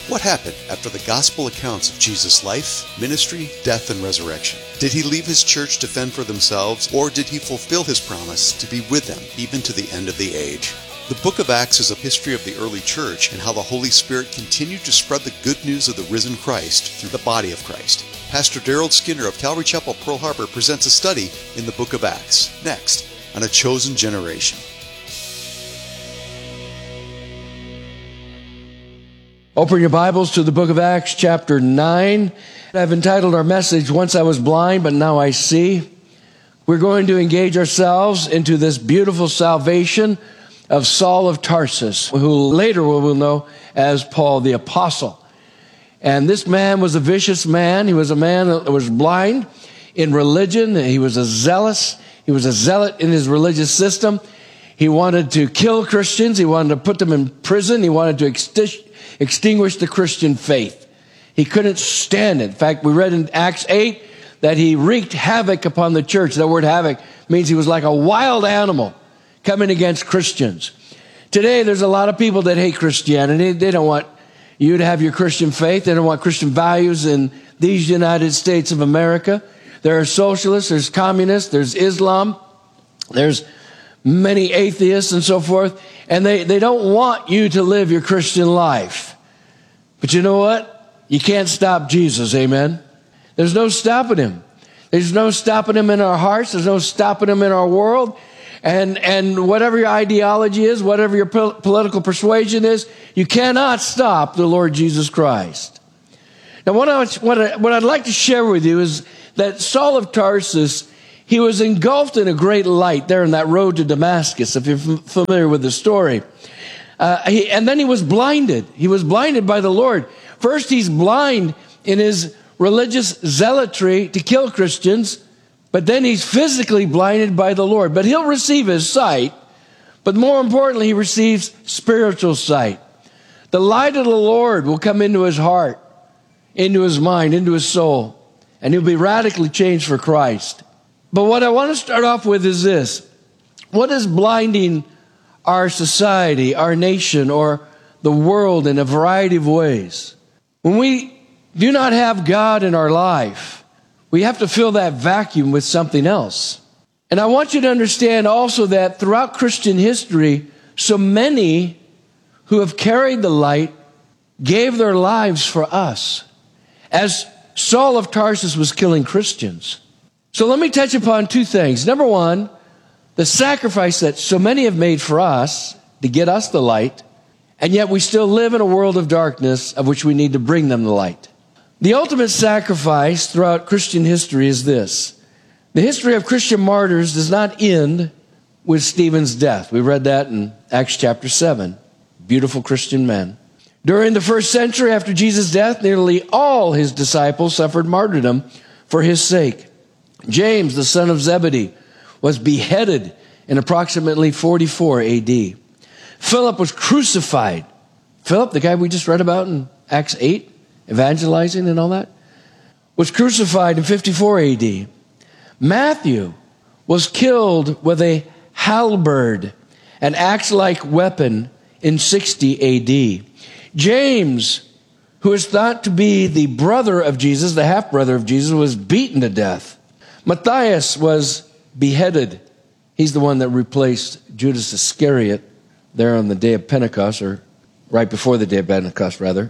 What happened after the gospel accounts of Jesus' life, ministry, death, and resurrection? Did he leave his church to fend for themselves, or did he fulfill his promise to be with them even to the end of the age? The book of Acts is a history of the early church and how the Holy Spirit continued to spread the good news of the risen Christ through the body of Christ. Pastor Daryl Skinner of Calvary Chapel, Pearl Harbor presents a study in the book of Acts, next on A Chosen Generation. Open your Bibles to the book of Acts, chapter 9. I've entitled our message, Once I Was Blind, But Now I See. We're going to engage ourselves into this beautiful salvation of Saul of Tarsus, who later we will know as Paul the Apostle. And this man was a vicious man. He was a man that was blind in religion. He was a zealot in his religious system. He wanted to kill Christians. He wanted to put them in prison. He wanted to extinguish the Christian faith. He couldn't stand it. In fact, we read in Acts 8 that he wreaked havoc upon the church. The word havoc means he was like a wild animal coming against Christians. Today, there's a lot of people that hate Christianity. They don't want you to have your Christian faith. They don't want Christian values in these United States of America. There are socialists, there's communists, there's Islam, there's many atheists and so forth. And they don't want you to live your Christian life. But you know what? You can't stop Jesus, amen? There's no stopping him. There's no stopping him in our hearts. There's no stopping him in our world. And whatever your ideology is, whatever your political persuasion is, you cannot stop the Lord Jesus Christ. Now, what I'd like to share with you is that Saul of Tarsus, he was engulfed in a great light there in that road to Damascus, if you're familiar with the story. And then he was blinded. He was blinded by the Lord. First, he's blind in his religious zealotry to kill Christians, but then he's physically blinded by the Lord. But he'll receive his sight, but more importantly, he receives spiritual sight. The light of the Lord will come into his heart, into his mind, into his soul, and he'll be radically changed for Christ. But what I want to start off with is this. What is blinding our society, our nation, or the world in a variety of ways? When we do not have God in our life, we have to fill that vacuum with something else. And I want you to understand also that throughout Christian history, so many who have carried the light gave their lives for us, as Saul of Tarsus was killing Christians. So let me touch upon two things. Number one, the sacrifice that so many have made for us to get us the light, and yet we still live in a world of darkness of which we need to bring them the light. The ultimate sacrifice throughout Christian history is this. The history of Christian martyrs does not end with Stephen's death. We read that in Acts chapter 7. Beautiful Christian men. During the first century after Jesus' death, nearly all his disciples suffered martyrdom for his sake. James, the son of Zebedee, was beheaded in approximately 44 AD. Philip was crucified. Philip, the guy we just read about in Acts 8, evangelizing and all that, was crucified in 54 AD. Matthew was killed with a halberd, an axe-like weapon, in 60 AD. James, who is thought to be the brother of Jesus, the half-brother of Jesus, was beaten to death. Matthias was beheaded. He's the one that replaced Judas Iscariot there on the day of Pentecost, or right before the day of Pentecost, rather.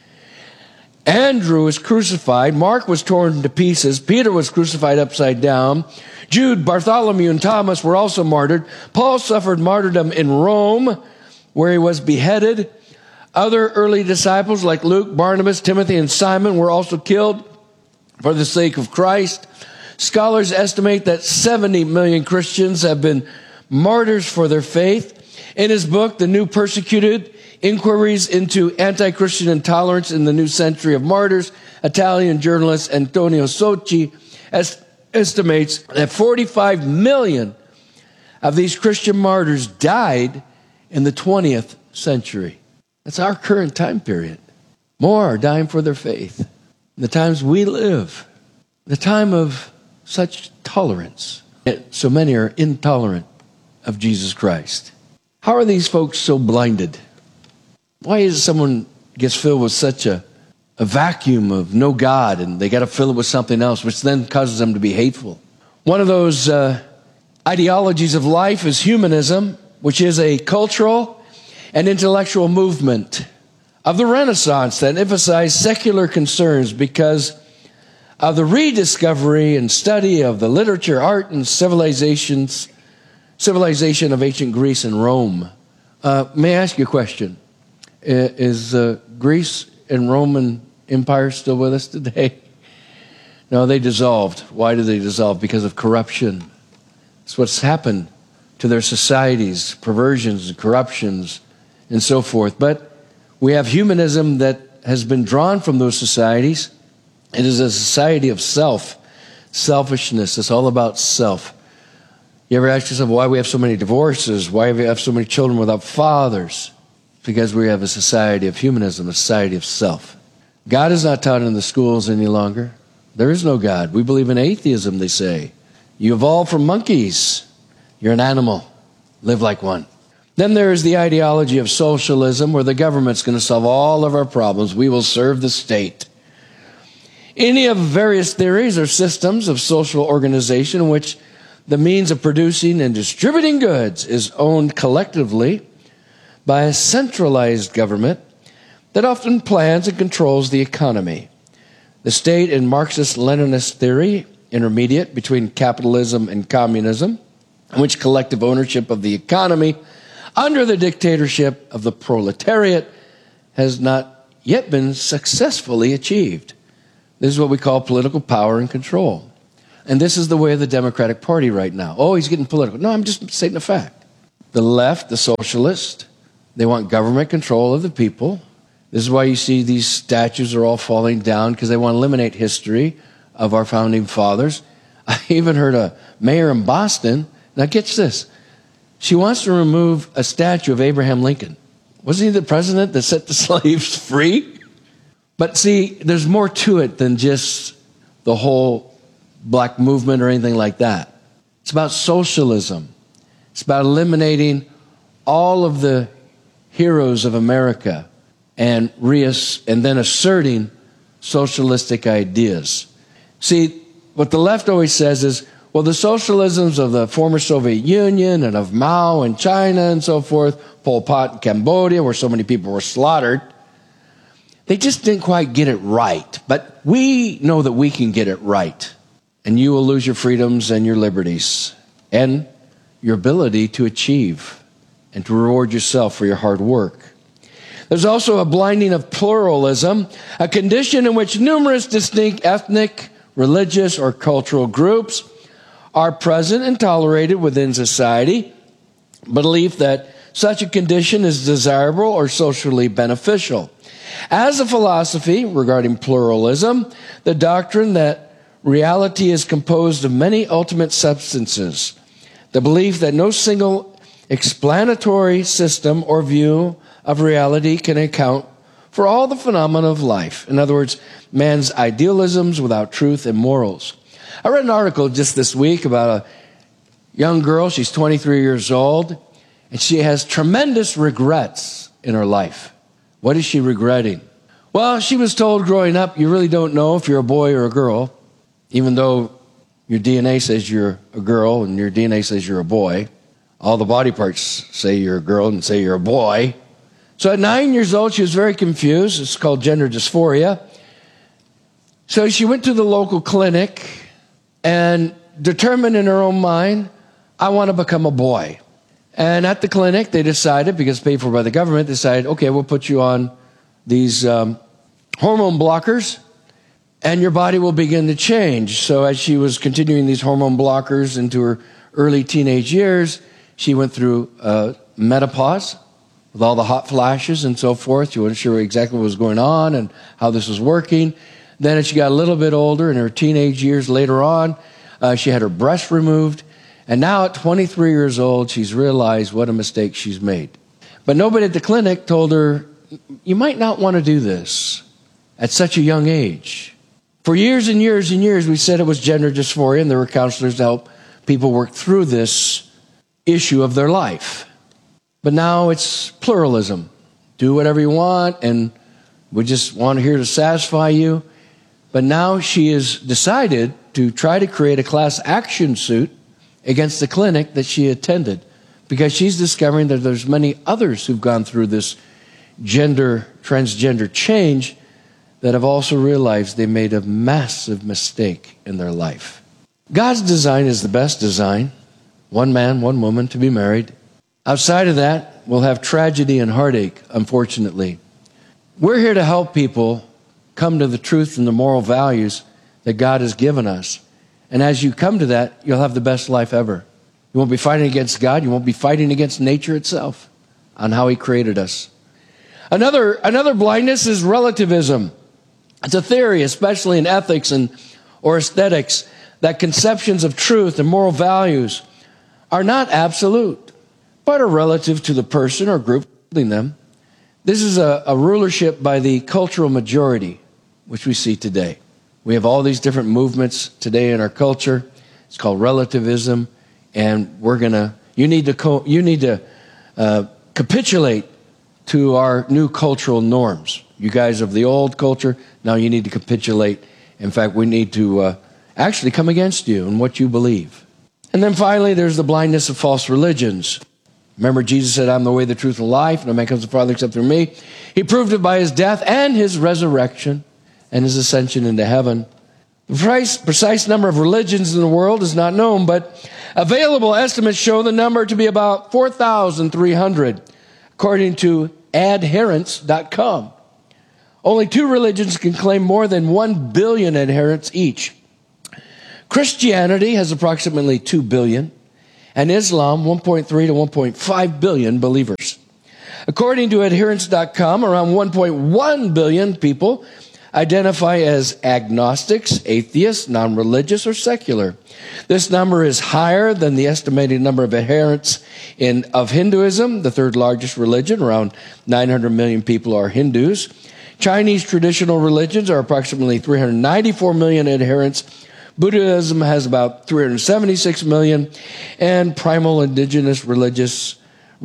Andrew was crucified. Mark was torn to pieces. Peter was crucified upside down. Jude, Bartholomew, and Thomas were also martyred. Paul suffered martyrdom in Rome, where he was beheaded. Other early disciples like Luke, Barnabas, Timothy, and Simon were also killed for the sake of Christ. Scholars estimate that 70 million Christians have been martyrs for their faith. In his book, The New Persecuted, Inquiries into Anti-Christian Intolerance in the New Century of Martyrs, Italian journalist Antonio Socci estimates that 45 million of these Christian martyrs died in the 20th century. That's our current time period. More are dying for their faith. In the times we live, the time of such tolerance, so many are intolerant of Jesus Christ. How are these folks so blinded? Why is someone gets filled with such a vacuum of no God, and they got to fill it with something else, which then causes them to be hateful. One of those ideologies of life is humanism, which is a cultural and intellectual movement of the Renaissance that emphasized secular concerns because of the rediscovery and study of the literature, art, and civilization of ancient Greece and Rome. May I ask you a question? Is Greece and Roman Empire still with us today? No, they dissolved. Why did they dissolve? Because of corruption. It's what's happened to their societies, perversions and corruptions and so forth. But we have humanism that has been drawn from those societies. It is a society of selfishness. It's all about self. You ever ask yourself why we have so many divorces? Why we have so many children without fathers? Because we have a society of humanism, a society of self. God is not taught in the schools any longer. There is no God. We believe in atheism, they say. You evolved from monkeys. You're an animal. Live like one. Then there is the ideology of socialism, where the government's going to solve all of our problems. We will serve the state. Any of various theories or systems of social organization in which the means of producing and distributing goods is owned collectively by a centralized government that often plans and controls the economy. The state in Marxist-Leninist theory, intermediate between capitalism and communism, in which collective ownership of the economy under the dictatorship of the proletariat has not yet been successfully achieved. This is what we call political power and control. And this is the way of the Democratic Party right now. Oh, he's getting political. No, I'm just stating a fact. The left, the socialist, they want government control of the people. This is why you see these statues are all falling down, because they want to eliminate history of our founding fathers. I even heard a mayor in Boston. Now, catch this. She wants to remove a statue of Abraham Lincoln. Wasn't he the president that set the slaves free? But see, there's more to it than just the whole black movement or anything like that. It's about socialism. It's about eliminating all of the heroes of America and then asserting socialistic ideas. See, what the left always says is, well, the socialisms of the former Soviet Union and of Mao in China and so forth, Pol Pot in Cambodia, where so many people were slaughtered, they just didn't quite get it right. But we know that we can get it right. And you will lose your freedoms and your liberties and your ability to achieve and to reward yourself for your hard work. There's also a blinding of pluralism, a condition in which numerous distinct ethnic, religious, or cultural groups are present and tolerated within society, belief that such a condition is desirable or socially beneficial. As a philosophy regarding pluralism, the doctrine that reality is composed of many ultimate substances, the belief that no single explanatory system or view of reality can account for all the phenomena of life. In other words, man's idealisms without truth and morals. I read an article just this week about a young girl. She's 23 years old, and she has tremendous regrets in her life. What is she regretting? Well, she was told growing up, you really don't know if you're a boy or a girl, even though your DNA says you're a girl and your DNA says you're a boy. All the body parts say you're a girl and say you're a boy. So at 9 years old, she was very confused. It's called gender dysphoria. So she went to the local clinic and determined in her own mind, I want to become a boy. And at the clinic, they decided, because paid for by the government, decided, okay, we'll put you on these hormone blockers, and your body will begin to change. So as she was continuing these hormone blockers into her early teenage years, she went through menopause with all the hot flashes and so forth. She wasn't sure exactly what was going on and how this was working. Then as she got a little bit older, in her teenage years later on, she had her breast removed. And now at 23 years old, she's realized what a mistake she's made. But nobody at the clinic told her, you might not want to do this at such a young age. For years and years and years, we said it was gender dysphoria, and there were counselors to help people work through this issue of their life. But now it's pluralism. Do whatever you want, and We just want here to satisfy you. But now she has decided to try to create a class action suit against the clinic that she attended, because she's discovering that there's many others who've gone through this transgender change that have also realized they made a massive mistake in their life. God's design is the best design. One man, one woman to be married. Outside of that, we'll have tragedy and heartache, unfortunately. We're here to help people come to the truth and the moral values that God has given us. And as you come to that, you'll have the best life ever. You won't be fighting against God. You won't be fighting against nature itself on how He created us. Another blindness is relativism. It's a theory, especially in ethics or aesthetics, that conceptions of truth and moral values are not absolute, but are relative to the person or group holding them. This is a rulership by the cultural majority, which we see today. We have all these different movements today in our culture. It's called relativism, and you need to capitulate to our new cultural norms. You guys of the old culture, now you need to capitulate. In fact, we need to actually come against you and what you believe. And then finally, there's the blindness of false religions. Remember, Jesus said, I'm the way, the truth, and life. No man comes to the Father except through me. He proved it by His death and His resurrection and His ascension into heaven. The precise number of religions in the world is not known, but available estimates show the number to be about 4,300, according to adherents.com. Only 2 religions can claim more than 1 billion adherents each. Christianity has approximately 2 billion, and Islam 1.3 to 1.5 billion believers. According to adherents.com, around 1.1 billion people identify as agnostics, atheists, non-religious, or secular. This number is higher than the estimated number of adherents of Hinduism, the third largest religion. Around 900 million people are Hindus. Chinese traditional religions are approximately 394 million adherents. Buddhism has about 376 million, and primal indigenous religions,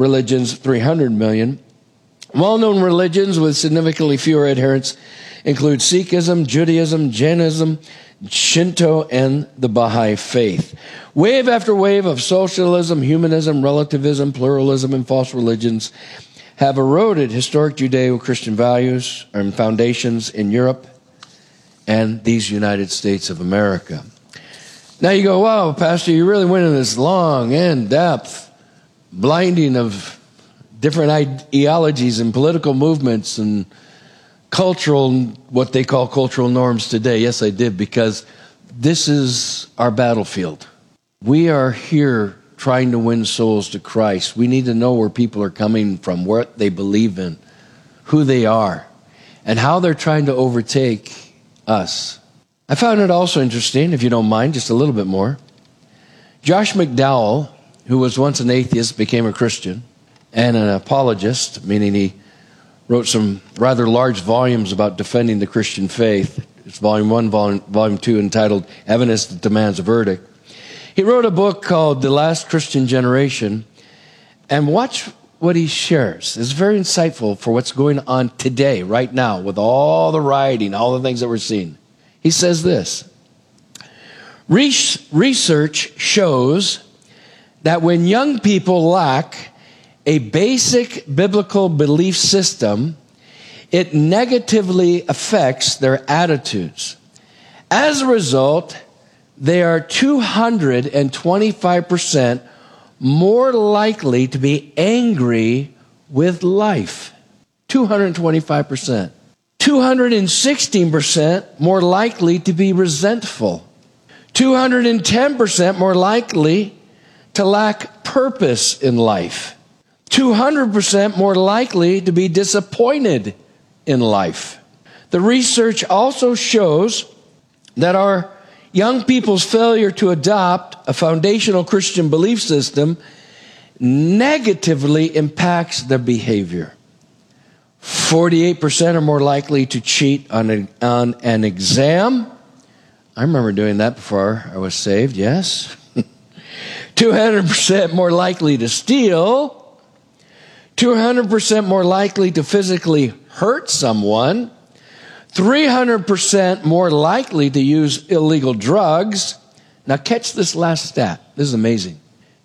300 million. Well-known religions with significantly fewer adherents include Sikhism, Judaism, Jainism, Shinto, and the Baha'i faith. Wave after wave of socialism, humanism, relativism, pluralism, and false religions have eroded historic Judeo-Christian values and foundations in Europe and these United States of America. Now you go, wow, Pastor, you really went into this long, in-depth blinding of different ideologies and political movements and what they call cultural norms today. Yes, I did, because this is our battlefield. We are here trying to win souls to Christ. We need to know where people are coming from, what they believe in, who they are, and how they're trying to overtake us. I found it also interesting, if you don't mind, just a little bit more. Josh McDowell, who was once an atheist, became a Christian and an apologist, meaning he wrote some rather large volumes about defending the Christian faith. It's volume 1, volume 2, entitled Evidence That Demands a Verdict. He wrote a book called The Last Christian Generation, and watch what he shares. It's very insightful for what's going on today, right now, with all the rioting, all the things that we're seeing. He says this: research shows that when young people lack a basic biblical belief system, it negatively affects their attitudes. As a result, they are 225% more likely to be angry with life. 225%. 216% more likely to be resentful. 210% more likely to lack purpose in life. 200% more likely to be disappointed in life. The research also shows that our young people's failure to adopt a foundational Christian belief system negatively impacts their behavior. 48% are more likely to cheat on an exam. I remember doing that before I was saved, yes. 200% more likely to steal. 200% more likely to physically hurt someone. 300% more likely to use illegal drugs. Now catch this last stat. This is amazing.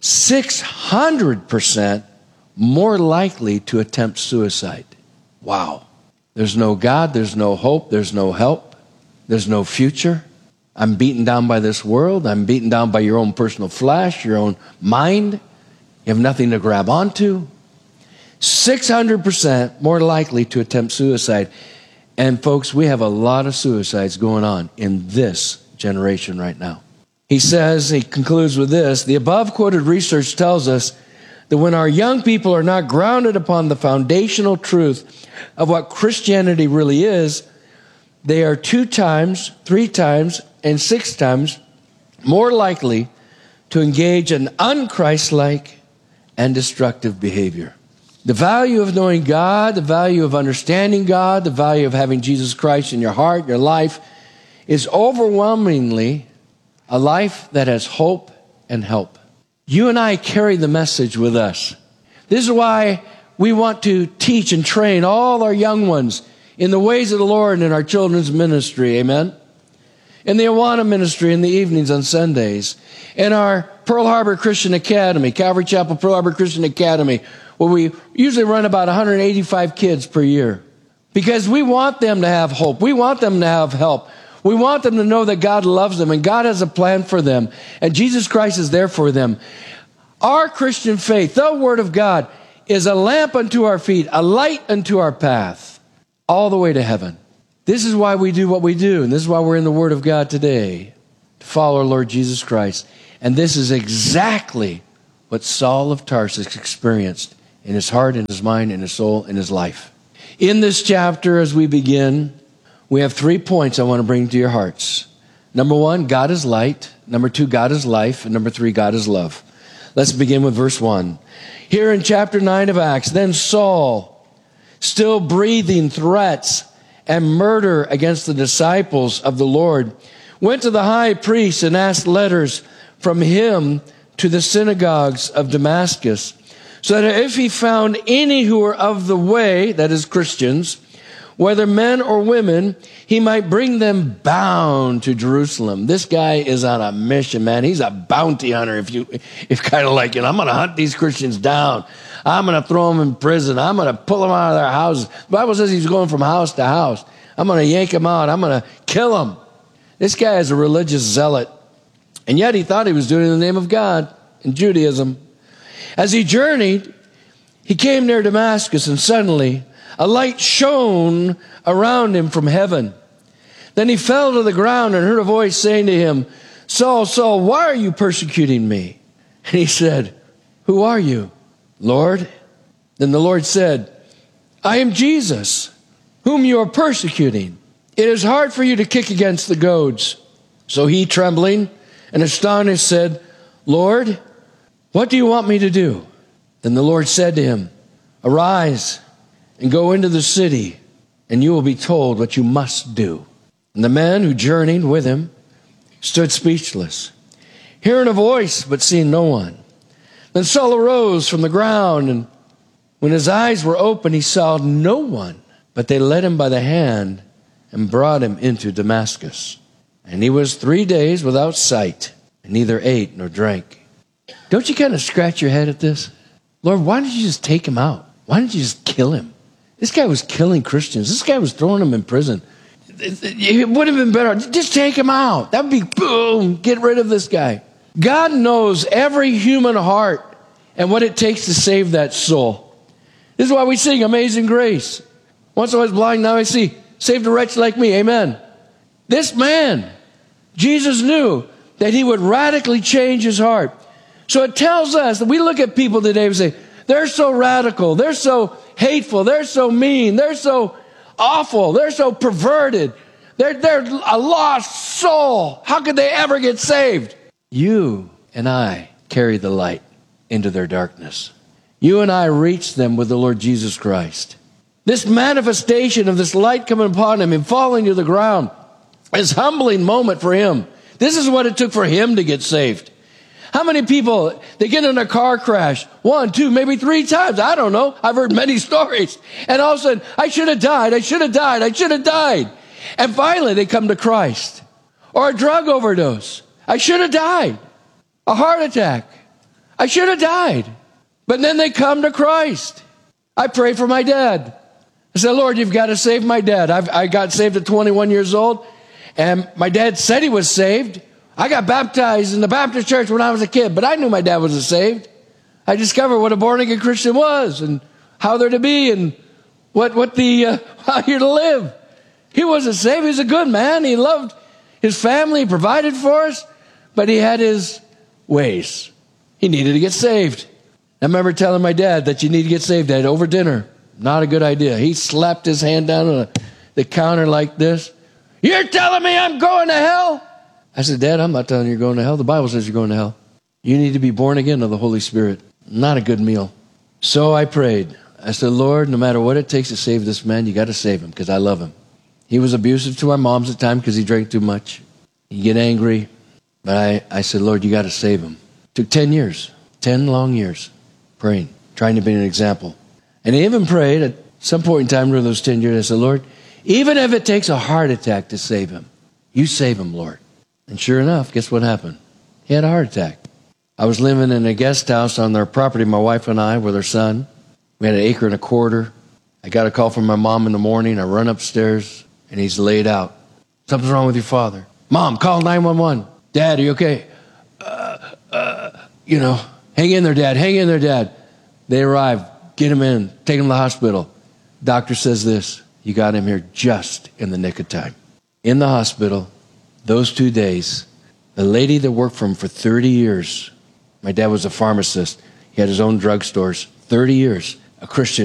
600% more likely to attempt suicide. Wow. There's no God, there's no hope, there's no help, there's no future. I'm beaten down by this world. I'm beaten down by your own personal flesh, your own mind. You have nothing to grab onto. 600% more likely to attempt suicide. And folks, we have a lot of suicides going on in this generation right now. He concludes with this, the above quoted research tells us that when our young people are not grounded upon the foundational truth of what Christianity really is, they are 2 times, 3 times, and 6 times more likely to engage in unchristlike and destructive behavior. The value of knowing God, the value of understanding God, the value of having Jesus Christ in your heart, your life, is overwhelmingly a life that has hope and help. You and I carry the message with us. This is why we want to teach and train all our young ones in the ways of the Lord in our children's ministry. Amen. In the Awana ministry in the evenings on Sundays. In our Pearl Harbor Christian Academy, Calvary Chapel Pearl Harbor Christian Academy, where we usually run about 185 kids per year. Because we want them to have hope. We want them to have help. We want them to know that God loves them and God has a plan for them. And Jesus Christ is there for them. Our Christian faith, the Word of God, is a lamp unto our feet, a light unto our path, all the way to heaven. This is why we do what we do. And this is why we're in the Word of God today, to follow our Lord Jesus Christ. And this is exactly what Saul of Tarsus experienced in his heart, in his mind, in his soul, in his life. In this chapter, as we begin, we have 3 points I want to bring to your hearts. Number 1, God is light. Number 2, God is life. And number 3, God is love. Let's begin with verse 1. Here in chapter 9 of Acts, then Saul, still breathing threats and murder against the disciples of the Lord, went to the high priest and asked letters from him to the synagogues of Damascus, so that if he found any who were of the way, that is Christians, whether men or women, he might bring them bound to Jerusalem. This guy is on a mission, man. He's a bounty hunter, if kind of like, I'm going to hunt these Christians down. I'm going to throw them in prison. I'm going to pull them out of their houses. The Bible says he's going from house to house. I'm going to yank them out. I'm going to kill them. This guy is a religious zealot. And yet he thought he was doing it in the name of God in Judaism. As he journeyed, he came near Damascus, and suddenly a light shone around him from heaven. Then he fell to the ground and heard a voice saying to him, Saul, Saul, why are you persecuting me? And he said, who are you, Lord? Then the Lord said, I am Jesus, whom you are persecuting. It is hard for you to kick against the goads. So he, trembling and astonished, said, Lord, what do you want me to do? Then the Lord said to him, arise and go into the city, and you will be told what you must do. And the men who journeyed with him stood speechless, hearing a voice but seeing no one. Then Saul arose from the ground, and when his eyes were open, he saw no one, but they led him by the hand and brought him into Damascus. And he was 3 days without sight, and neither ate nor drank. Don't you kind of scratch your head at this? Lord, why didn't you just take him out? Why didn't you just kill him? This guy was killing Christians. This guy was throwing them in prison. It would have been better. Just take him out. That would be boom. Get rid of this guy. God knows every human heart and what it takes to save that soul. This is why we sing Amazing Grace. Once I was blind, now I see. Saved a wretch like me. Amen. This man, Jesus knew that he would radically change his heart. So it tells us that we look at people today and say, they're so radical, they're so hateful, they're so mean, they're so awful, they're so perverted, they're a lost soul. How could they ever get saved? You and I carry the light into their darkness. You and I reach them with the Lord Jesus Christ. This manifestation of this light coming upon him and falling to the ground is a humbling moment for him. This is what it took for him to get saved. How many people, they get in a car crash 1, 2, maybe 3 times. I don't know. I've heard many stories. And all of a sudden, I should have died. I should have died. I should have died. And finally, they come to Christ. Or a drug overdose. I should have died. A heart attack. I should have died. But then they come to Christ. I pray for my dad. I said, Lord, you've got to save my dad. I got saved at 21 years old. And my dad said he was saved. I got baptized in the Baptist church when I was a kid, but I knew my dad wasn't saved. I discovered what a born-again Christian was and how they're to be and how you're to live. He wasn't saved. He was a good man. He loved his family. He provided for us, but he had his ways. He needed to get saved. I remember telling my dad that you need to get saved, Dad, over dinner. Not a good idea. He slapped his hand down on the counter like this. You're telling me I'm going to hell? I said, Dad, I'm not telling you you're going to hell. The Bible says you're going to hell. You need to be born again of the Holy Spirit. Not a good meal. So I prayed. I said, Lord, no matter what it takes to save this man, you got to save him because I love him. He was abusive to our moms at the time because he drank too much. He'd get angry. But I said, Lord, you got to save him. It took 10 years, 10 long years, praying, trying to be an example. And I even prayed at some point in time during those 10 years, I said, Lord, even if it takes a heart attack to save him, you save him, Lord. And sure enough, guess what happened? He had a heart attack. I was living in a guest house on their property, my wife and I, with her son. We had 1.25 acres. I got a call from my mom in the morning. I run upstairs, and he's laid out. Something's wrong with your father. Mom, call 911. Dad, are you okay? Hang in there, Dad. Hang in there, Dad. They arrive. Get him in. Take him to the hospital. Doctor says this. You got him here just in the nick of time. In the hospital, those 2 days, the lady that worked for him for 30 years, my dad was a pharmacist. He had his own drugstores. 30 years, a Christian.